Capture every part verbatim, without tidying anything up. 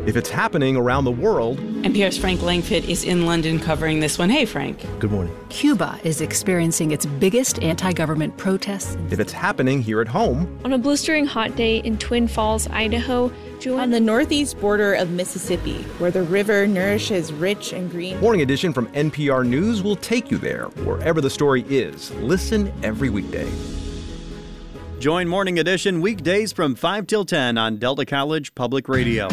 If it's happening around the world. N P R's Frank Langfitt is in London covering this one. Hey, Frank. Good morning. Cuba is experiencing its biggest anti-government protests. If it's happening here at home. On a blistering hot day in Twin Falls, Idaho, Julian... on the northeast border of Mississippi, where the river nourishes rich and green. Morning Edition from N P R News will take you there, wherever the story is. Listen every weekday. Join Morning Edition weekdays from five till ten on Delta College Public Radio.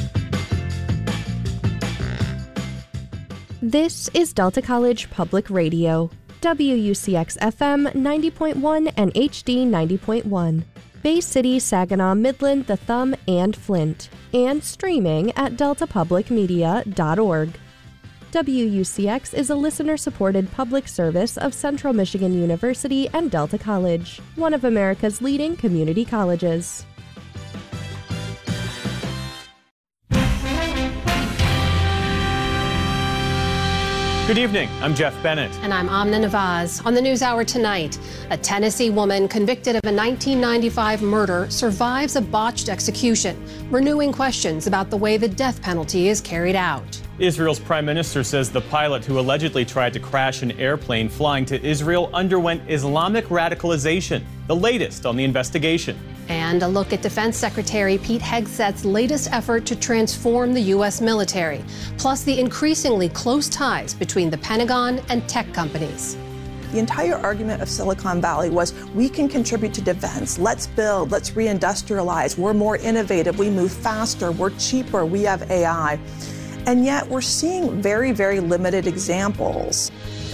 This is Delta College Public Radio, W U C X F M ninety point one and H D ninety point one, Bay City, Saginaw, Midland, The Thumb, and Flint, and streaming at delta public media dot org. W U C X is a listener-supported public service of Central Michigan University and Delta College, one of America's leading community colleges. Good evening. I'm Jeff Bennett. And I'm Amna Nawaz. On the NewsHour tonight, a Tennessee woman convicted of a nineteen ninety-five murder survives a botched execution, renewing questions about the way the death penalty is carried out. Israel's prime minister says the pilot who allegedly tried to crash an airplane flying to Israel underwent Islamic radicalization, the latest on the investigation. And a look at Defense Secretary Pete Hegseth's latest effort to transform the U S military, plus the increasingly close ties between the Pentagon and tech companies. The entire argument of Silicon Valley was, we can contribute to defense. Let's build, let's reindustrialize. We're more innovative, we move faster, we're cheaper, we have A I. And yet we're seeing very, very limited examples.